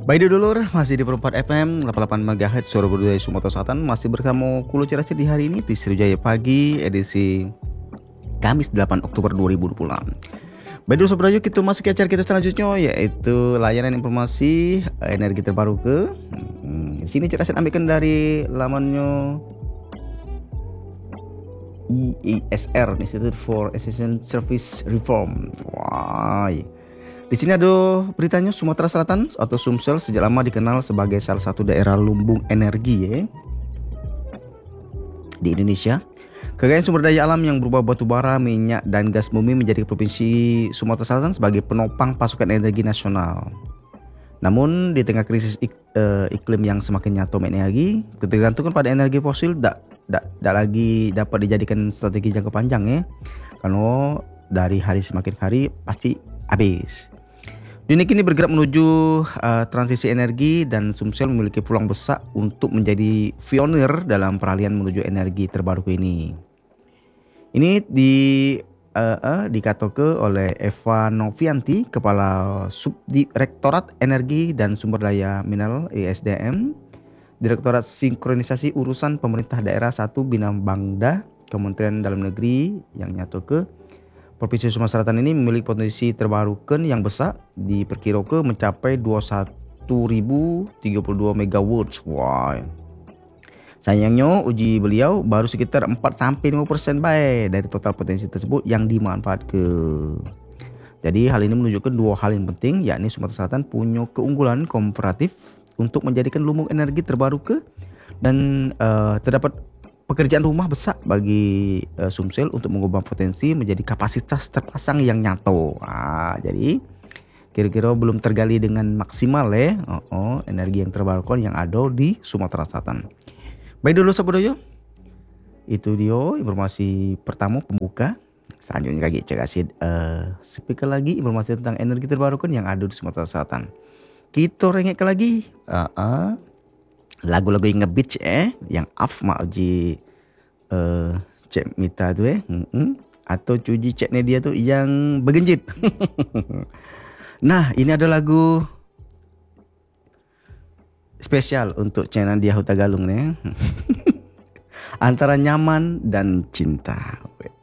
Baik dulur, masih di Perempat FM 88 MHz Suara Budaya Sumatera Selatan. Masih bersama Kulo Cerasi di hari ini di Sriwijaya Pagi edisi Kamis 8 Oktober 2026. Baik dulu Sobat Rayu, kita masuk ke acara kita selanjutnya, yaitu layanan informasi energi terbarukan. Di sini Cerasin ambilkan dari lamannya IESR, Institute for Essential Service Reform. Wah. Di sini ada beritanya, Sumatera Selatan atau Sumsel sejak lama dikenal sebagai salah satu daerah lumbung energi di Indonesia. Kekayaan sumber daya alam yang berupa batu bara, minyak, dan gas bumi menjadi Provinsi Sumatera Selatan sebagai penopang pasokan energi nasional. Namun di tengah krisis iklim yang semakin nyata energi, ketergantungan pada energi fosil tidak lagi dapat dijadikan strategi jangka panjang karena dari hari semakin hari pasti habis. Dunia kini bergerak menuju transisi energi dan Sumsel memiliki peluang besar untuk menjadi pionir dalam peralihan menuju energi terbarukan ini. Ini dikatakan oleh Eva Novianti, Kepala Subdirektorat Energi dan Sumber Daya Mineral (ESDM), Direktorat Sinkronisasi Urusan Pemerintah Daerah 1 Bina Bangda, Kementerian Dalam Negeri, yang nyatakan Provinsi Sumatera Selatan ini memiliki potensi terbarukan yang besar, diperkirakan mencapai 21.032 MW. Wah. Sayangnya uji beliau baru sekitar 4-5% baik dari total potensi tersebut yang dimanfaatkan. Jadi hal ini menunjukkan dua hal yang penting, yakni Sumatera Selatan punya keunggulan komparatif untuk menjadikan lumbung energi terbarukan dan terdapat pekerjaan rumah besar bagi Sumsel untuk mengubah potensi menjadi kapasitas terpasang yang nyata. Jadi kira-kira belum tergali dengan maksimal energi yang terbarukan yang ada di Sumatera Selatan. Baik dulu Sobat Doyo, itu dia informasi pertama pembuka. Selanjutnya lagi saya kasih speaker lagi informasi tentang energi terbarukan yang ada di Sumatera Selatan. Kita rengek lagi lagu-lagu yang ngebeat yang Afma uji cek Mita tu atau cuji ceknya dia tu yang bergenjit. Nah, ini ada lagu spesial untuk channel dia Huta Galung nih. Antara Nyaman dan Cinta.